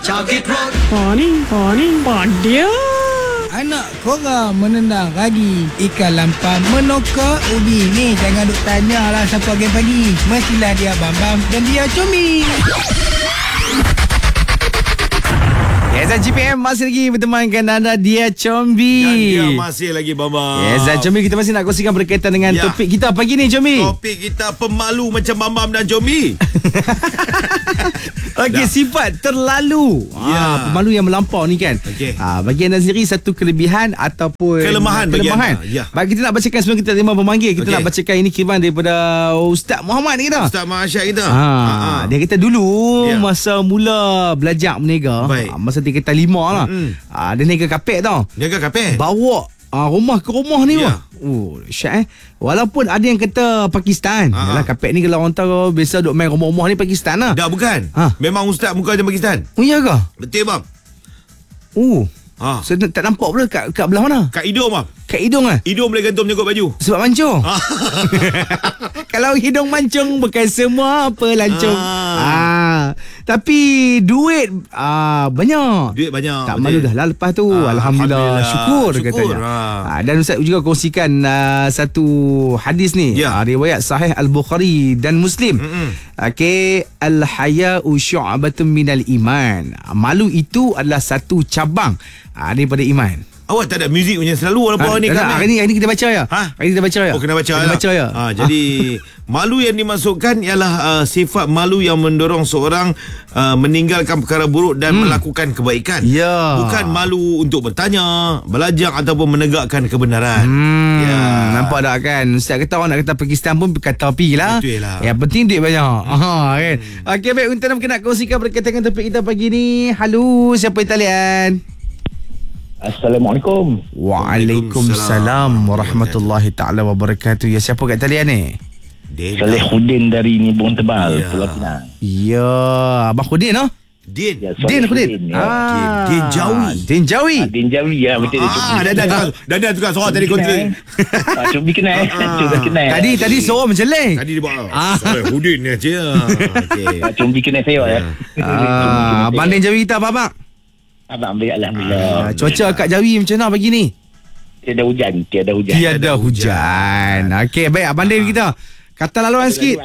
Ni Padia. Anak korang menendang ragi, ikan lampam menokok ubi. Ni jangan duk tanya lah siapa game pagi. Mestilah dia Bambam dan dia Combi. Zan GPM masih lagi bertemankan anda, dia Combi. Dan dia masih lagi Bambam. Zan Combi, kita masih nak kongsikan berkaitan dengan topik kita pagi ni, Combi. Topik kita pemalu macam Bambam dan Combi. Okey, sifat terlalu. Pemalu yang melampau ni kan. Bagi anda sendiri satu kelebihan ataupun kelemahan. Bagi kita nak bacakan sebelum kita terima pemanggil, kita nak bacakan ini kiriman daripada Ustaz Muhammad ni kita. Ustaz Masyad kita. Dia kata dulu masa mula belajar berniaga, masa tingkatan 5 lah. Dia niaga kapek tau. Niaga kapek. Bawa rumah ke rumah ni Syah walaupun ada yang kata Pakistan. Yalah, kapek ni kalau orang tahu biasa duk main rumah-rumah ni Pakistan lah. Dah bukan. Memang Ustaz muka macam Pakistan. Oh iya ke? Betul bang. Saya tak nampak pula kat belah mana? Kat hidung bang. Kat hidung lah. Hidung boleh gantung menyangkut baju. Sebab mancung. Kalau hidung mancung bukan semua pelancong. Tapi duit banyak. Duit banyak. Tak malu dah lah lepas tu. Alhamdulillah. Syukur katanya. Dan Ustaz juga kongsikan satu hadis ni. Riwayat Sahih Al-Bukhari dan Muslim. Okey, al-haya'u syu'batun minal iman. Malu itu adalah satu cabang daripada iman. Awak tak ada muzik punya selalu walaupun ni kan. Hari ni kita baca ya. Hari ni kita baca ya. Oh, kena baca ya. Jadi malu yang dimasukkan ialah sifat malu yang mendorong seorang meninggalkan perkara buruk dan melakukan kebaikan. Bukan malu untuk bertanya, belajar ataupun menegakkan kebenaran. Nampak tak kan? Ustaz kata orang nak kata Pakistan pun kata api lah. Betul lah. Yang penting duit banyak. Kan? Okey, baik, untuk nak kongsikan berkaitan dengan topik kita pagi ni. Halo, siapa di talian? Assalamualaikum. Waalaikumsalam warahmatullahi ta'ala wabarakatuh. Ya, siapa kat talian ni? Salehuddin dari Nibong Tebal, Pulau Pinang. Ya, Abang Khudin lah. Din Khudin. Din Jawi. Din Jawi ya, betul dia. Dah tukar suara tadi kontra. Cuba kenal. Tadi suara macam lain. Tadi dia buat Salehuddin ni je. Okey. Cuba kenal saya ya. Abang Din Jawi kita apa? Abang baik, alhamdulillah. Cuaca kat Jawi macam mana pagi ni? Tiada hujan. Okey, baik, Abang Din kita. Kata laluan sikit.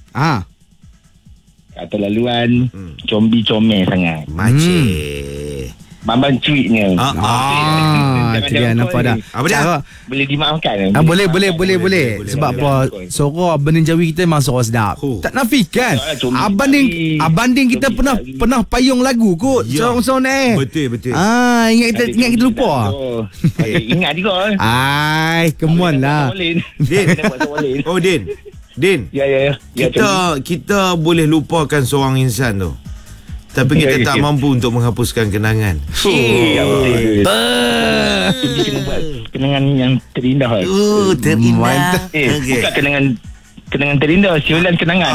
Kata laluan Combi comel sangat. Bambang cuitnya. Itu dia nampak dah. Apa dia? Boleh dimaafkan. Boleh. Sebab apa? Suara Abang Din Jawi kita memang suara sedap. Tak nafikan. Abang Din kita pernah payung lagu kot. Sorang-sorang ni. Betul. Ingat kita lupa. Ingat juga. Come on lah. Din. Ya. Kita boleh lupakan seorang insan tu. Tapi kita tak mampu untuk menghapuskan kenangan. Kena buat kenangan yang terindah. Terindah. Bukan kenangan terindah, siulan kenangan.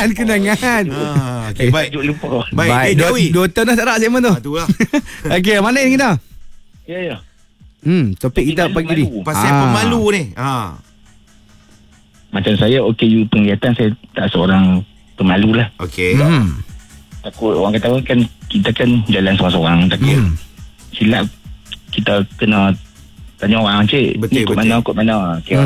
Okay, baik. Baik. Dua tahun dah tak nak segmen tu. Itulah. Okey, mana ni kita? Ya. Topik kita pagi ni Pasal pemalu ni. Macam saya OKU penglihatan, saya tak seorang pemalu lah. Okey. Takut orang kata kan kita kan jalan seorang-seorang, takut silap kita kena tanya orang, cik betul. Kod mana kira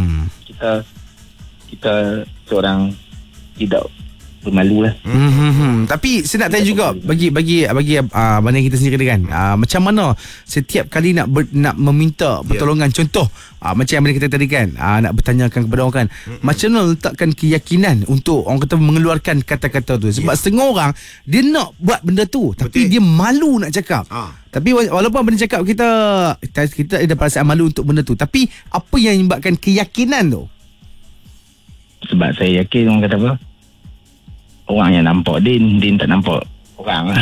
kita seorang tidak bermalu lah. Tapi saya nak tanya juga bagi mana kita sendiri kan, macam mana setiap kali nak meminta pertolongan, contoh macam yang kita tadi kan, nak bertanyakan kepada orang kan, macam mana letakkan keyakinan untuk orang kata mengeluarkan kata-kata tu. Sebab setengah orang dia nak buat benda tu tapi dia malu nak cakap. Tapi walaupun benda cakap kita ada perasaan malu untuk benda tu, tapi apa yang menyebabkan keyakinan tu? Sebab saya yakin orang kata apa, orang yang nampak Din tak nampak orang.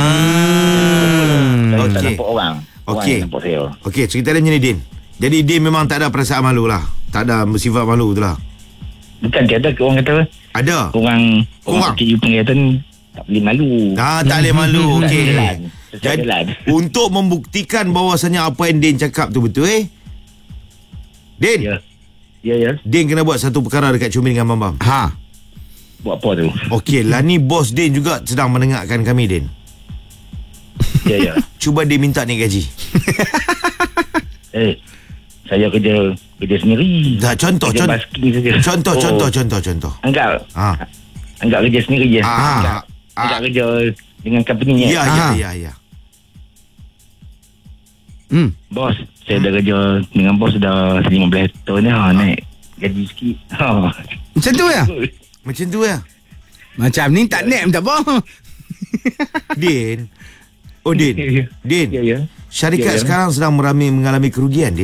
Saya tak nampak orang. Orang yang nampak saya. Okey, cerita dia macam ni, Din. Jadi Din memang tak ada perasaan malu lah. Tak ada sifat malu tu lah. Bukan tiada, orang kata ada. Orang KU penglihatan tak boleh malu. Tak boleh malu. Okey. Jadi untuk membuktikan bahawasanya apa yang Din cakap tu betul, Din. Ya. Din kena buat satu perkara dekat Combi dengan Bambam. Buat apa tu? Okey, lah ni bos Din juga sedang mendengarkan kami, Din. Ya. Cuba dia minta naik gaji. Saya kerja sendiri. Dah, contoh. Kerja basking saja. Contoh. Anggap Ah. anggap kerja sendiri je. Ah. Anggap kerja dengan company Ya. Bos, saya dah kerja dengan bos dah 15 tahun dah. Naik gaji sikit. Macam tu ya? Macam tu ya. Macam ni tak naik minta apa. Din. Din. Ya. Syarikat Ya. sekarang sedang mengalami kerugian, Din.